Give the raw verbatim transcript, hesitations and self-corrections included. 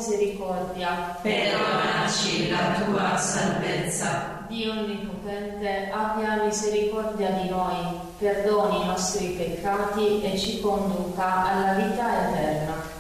misericordia, perdonaci la tua salvezza. Dio Onnipotente, abbia misericordia di noi, perdoni i nostri peccati e ci conduca alla vita eterna.